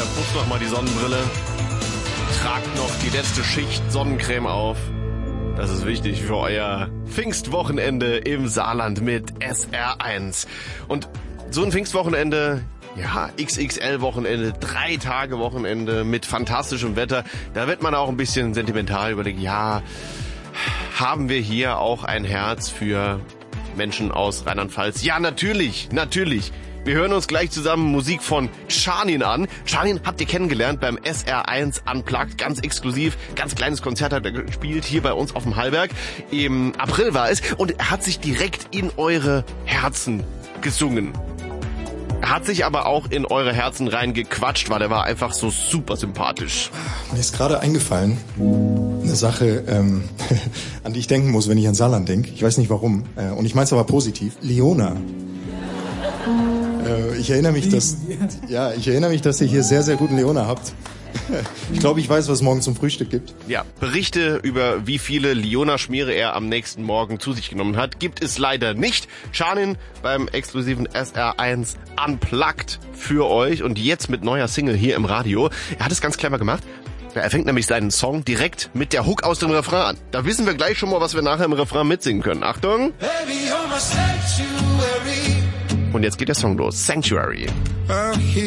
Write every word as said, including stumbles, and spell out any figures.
putzt noch mal die Sonnenbrille. Tragt noch die letzte Schicht Sonnencreme auf. Das ist wichtig für euer Pfingstwochenende im Saarland mit S R eins. Und so ein Pfingstwochenende, ja, X X L-Wochenende, drei Tage Wochenende mit fantastischem Wetter, da wird man auch ein bisschen sentimental überlegen, ja, haben wir hier auch ein Herz für Menschen aus Rheinland-Pfalz? Ja, natürlich, natürlich. Wir hören uns gleich zusammen Musik von Charnin an. Charnin habt ihr kennengelernt beim S R eins Unplugged, ganz exklusiv, ganz kleines Konzert hat er gespielt, hier bei uns auf dem Hallberg. Im April war es und er hat sich direkt in eure Herzen gesungen. Er hat sich aber auch in eure Herzen reingequatscht, weil er war einfach so super sympathisch. Mir ist gerade eingefallen, eine Sache, ähm, an die ich denken muss, wenn ich an Saarland denke. Ich weiß nicht warum. Äh, und ich meine es aber positiv. Leona. Äh, ich erinnere mich, dass, ja, ich erinnere mich, dass ihr hier sehr, sehr guten Leona habt. Ich glaube, ich weiß, was es morgen zum Frühstück gibt. Ja, Berichte über wie viele Leona-Schmiere er am nächsten Morgen zu sich genommen hat, gibt es leider nicht. Charnin beim exklusiven S R eins Unplugged für euch und jetzt mit neuer Single hier im Radio. Er hat es ganz clever gemacht. Er fängt nämlich seinen Song direkt mit der Hook aus dem Refrain an. Da wissen wir gleich schon mal, was wir nachher im Refrain mitsingen können. Achtung! Und jetzt geht der Song los. Sanctuary.